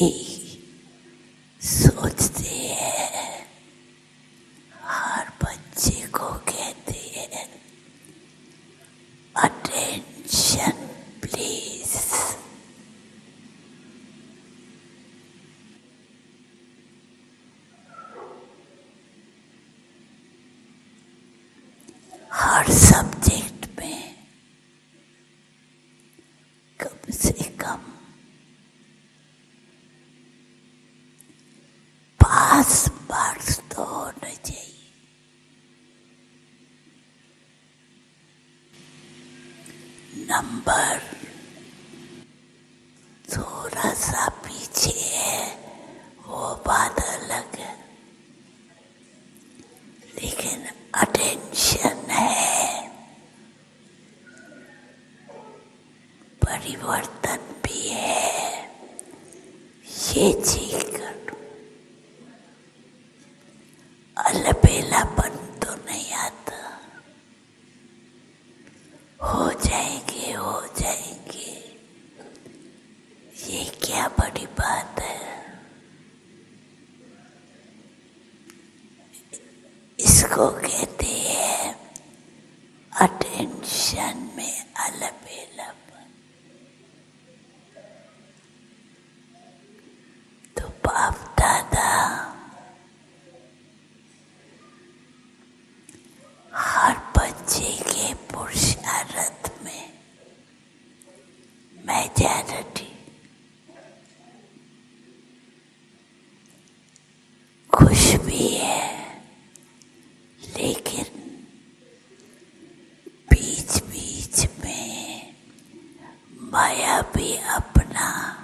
सोचते हैं, हर बच्चे को कहते हैं अटेंशन प्लीज। हर सब्जेक्ट में कम से कम पास मार्क्स तो होने चाहिए। नंबर थोड़ा सा पीछे है वो बात अलग है, लेकिन अटेंशन है, परिवर्तन भी है, ये चीज करो। अलबेलापन तो नहीं आता, हो जाएंगे हो जाएंगे, ये क्या बड़ी बात है। इसको कहते हैं अटेंशन में अलबेलापन। तो बाप दादा हर बच्चे के पुरुषार्थ में मेजॉरिटी खुश भी है, लेकिन बीच बीच में माया भी अपना